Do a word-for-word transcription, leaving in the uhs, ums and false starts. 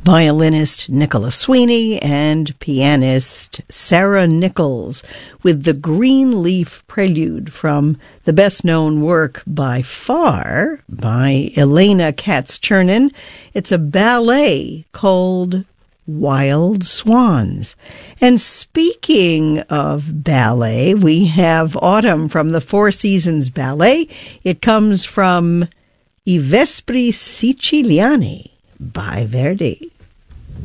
violinist Nicola Sweeney and pianist Sarah Nichols with the Green Leaf Prelude from the best-known work by far by Elena Katz-Chernin. It's a ballet called Wild Swans. And speaking of ballet, we have Autumn from the Four Seasons Ballet. It comes from I Vespri Siciliani by Verdi.